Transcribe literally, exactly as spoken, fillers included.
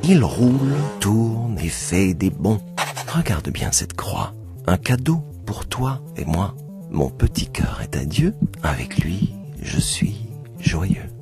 Il roule, tourne et fait des bonds. Regarde bien cette croix, un cadeau pour toi et moi. Mon petit cœur est à Dieu, avec lui je suis joyeux.